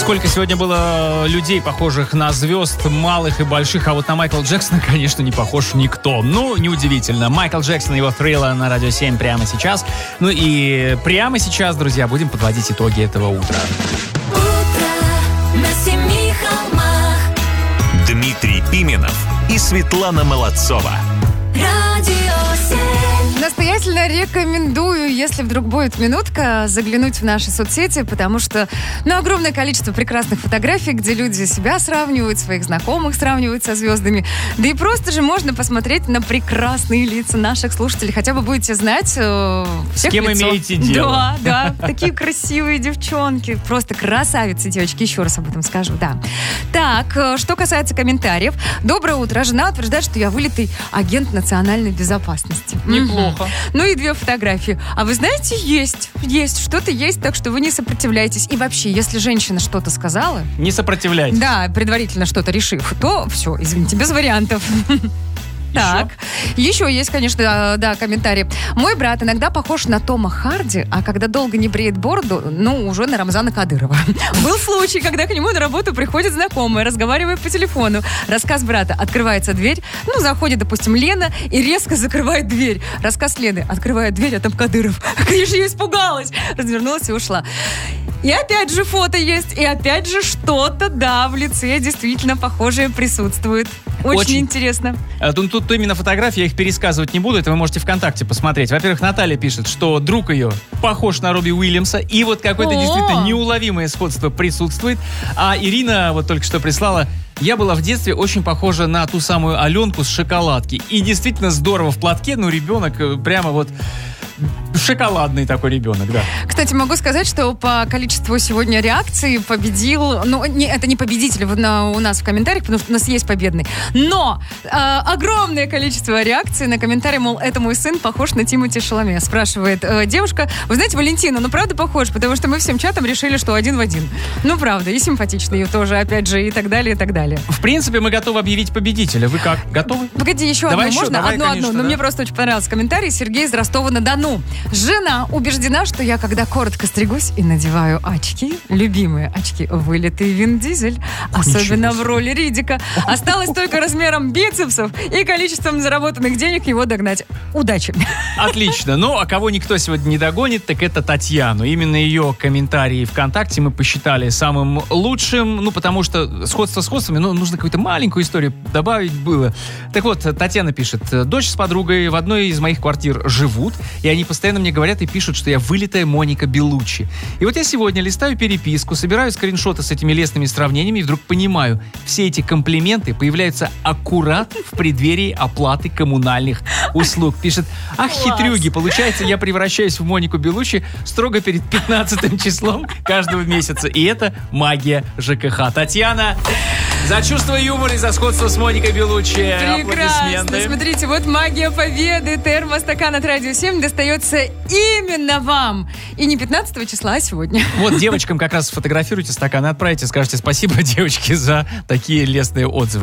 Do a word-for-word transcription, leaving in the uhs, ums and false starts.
Сколько сегодня было людей, похожих на звезд, малых и больших, а вот на Майкла Джексона, конечно, не похож никто. Ну, неудивительно. Майкл Джексон и его Thriller на Радио семь прямо сейчас. Ну и прямо сейчас, друзья, будем подводить итоги этого утра. Утро на семи холмах. Дмитрий Пименов и Светлана Молодцова. Радио семь. Настоятельно рекомендую, если вдруг будет минутка, заглянуть в наши соцсети, потому что, ну, огромное количество прекрасных фотографий, где люди себя сравнивают, своих знакомых сравнивают со звездами. Да и просто же можно посмотреть на прекрасные лица наших слушателей. Хотя бы будете знать э, всех С кем лицо. имеете дело. Да, да. Такие красивые девчонки. Просто красавицы, девочки. Еще раз об этом скажу, да. Так, э, что касается комментариев. Доброе утро. Жена утверждает, что я вылитый агент национальной безопасности. Неплохо. Ну и две фотографии. А вы знаете, есть, есть, что-то есть, так что вы не сопротивляйтесь. И вообще, если женщина что-то сказала, Не сопротивляйтесь. да, предварительно что-то решив, то все, извините, без вариантов. Так, еще есть, конечно, да, комментарий. Мой брат иногда похож на Тома Харди, а когда долго не бреет бороду, ну, уже на Рамзана Кадырова. Был случай, когда к нему на работу приходит знакомая, разговаривая по телефону. Рассказ брата. Открывается дверь, ну, заходит, допустим, Лена и резко закрывает дверь. Рассказ Лены. Открывает дверь, а там Кадыров. Конечно, я испугалась. Развернулась и ушла. И опять же фото есть, и опять же что-то, да, в лице действительно похожее присутствует. Очень, Очень. интересно. А, Тут, тут именно фотографии, я их пересказывать не буду, это вы можете ВКонтакте посмотреть. Во-первых, Наталья пишет, что друг ее похож на Робби Уильямса, и вот какое-то О! действительно неуловимое сходство присутствует. А Ирина вот только что прислала: я была в детстве очень похожа на ту самую Аленку с шоколадки. И действительно здорово в платке, ну, ребенок э, прямо вот шоколадный такой ребенок, да. Кстати, могу сказать, что по количеству сегодня реакций победил... Ну, не, это не победитель в- на- у нас в комментариях, потому что у нас есть победный. Но э, огромное количество реакций на комментарий, мол, это мой сын похож на Тимоти Шаламе. Спрашивает э, девушка: вы знаете, Валентина, ну правда похож? Потому что мы всем чатом решили, что один в один. Ну правда, и симпатичный ее тоже, опять же, и так далее, и так далее. В принципе, мы готовы объявить победителя. Вы как, готовы? Погоди, еще Давай одну еще, можно? давай, одну, конечно, одну. Но да. мне просто очень понравился комментарий. Сергей из Ростова-на-Дону. Жена убеждена, что я, когда коротко стригусь и надеваю очки, любимые очки, вылитый Вин Дизель, особенно Ничего в роли Риддика, осталось только размером бицепсов и количеством заработанных денег его догнать. Удачи! Отлично. Ну, а кого никто сегодня не догонит, так это Татьяну. Именно ее комментарии ВКонтакте мы посчитали самым лучшим. Ну, потому что сходство с сходствами, ну, нужно какую-то маленькую историю добавить было. Так вот, Татьяна пишет: дочь с подругой в одной из моих квартир живут, и они постоянно мне говорят и пишут, что я вылитая Моника Беллуччи. И вот я сегодня листаю переписку, собираю скриншоты с этими лестными сравнениями и вдруг понимаю, все эти комплименты появляются аккурат в преддверии оплаты коммунальных услуг. Пишет: ах, хитрюги, получается, я превращаюсь в Монику Беллуччи строго перед пятнадцатым числом каждого месяца. И это магия ЖКХ. Татьяна, за чувство юмора и за сходство с Моникой Беллуччи. Прекрасно. Аплодисменты. Смотрите, вот магия победы. Термостакан от Радио семь достается именно вам. И не пятнадцатого числа, а сегодня. Вот девочкам как раз сфотографируйте стакан и отправите, скажете спасибо, девочки, за такие лестные отзывы.